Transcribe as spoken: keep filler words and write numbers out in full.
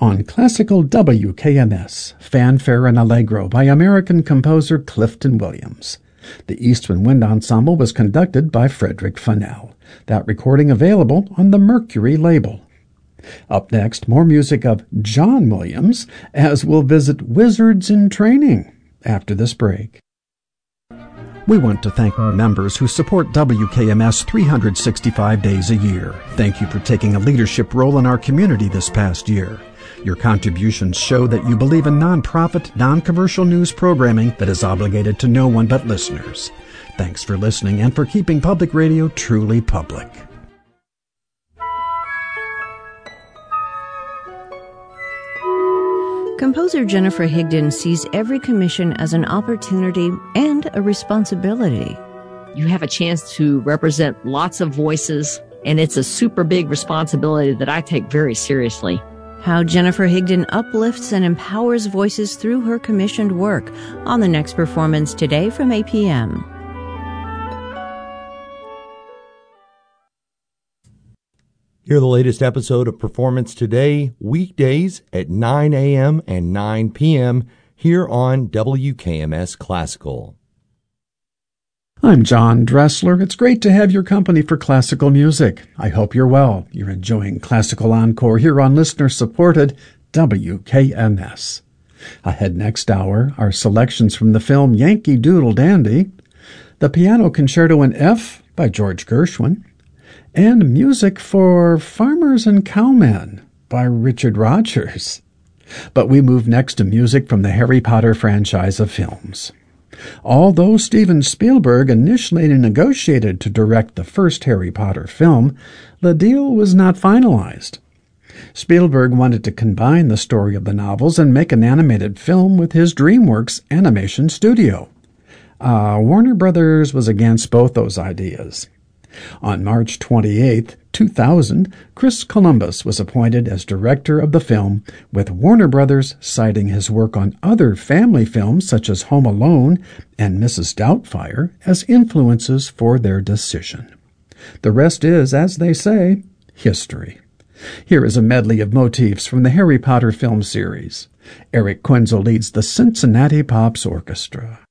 On Classical W K M S, Fanfare and Allegro by American composer Clifton Williams. The Eastman Wind Ensemble was conducted by Frederick Fennell. That recording available on the Mercury label. Up next, more music of John Williams, as we'll visit Wizards in Training after this break. We want to thank our members who support W K M S three hundred sixty-five days a year. Thank you for taking a leadership role in our community this past year. Your contributions show that you believe in nonprofit, non-commercial news programming that is obligated to no one but listeners. Thanks for listening and for keeping public radio truly public. Composer Jennifer Higdon sees every commission as an opportunity and a responsibility. You have a chance to represent lots of voices, and it's a super big responsibility that I take very seriously. How Jennifer Higdon uplifts and empowers voices through her commissioned work on the next performance today from eight p.m. Hear the latest episode of Performance Today, weekdays at nine a.m. and nine p.m. here on W K M S Classical. I'm John Dressler. It's great to have your company for classical music. I hope you're well. You're enjoying Classical Encore here on listener-supported W K M S. Ahead next hour are selections from the film Yankee Doodle Dandy, the Piano Concerto in F by George Gershwin, and music for Farmers and Cowmen by Richard Rodgers. But we move next to music from the Harry Potter franchise of films. Although Steven Spielberg initially negotiated to direct the first Harry Potter film, the deal was not finalized. Spielberg wanted to combine the story of the novels and make an animated film with his DreamWorks animation studio. Uh, Warner Brothers was against both those ideas. On March twenty-eighth, two thousand, Chris Columbus was appointed as director of the film, with Warner Brothers citing his work on other family films such as Home Alone and Missus Doubtfire as influences for their decision. The rest is, as they say, history. Here is a medley of motifs from the Harry Potter film series. Eric Quenzel leads the Cincinnati Pops Orchestra.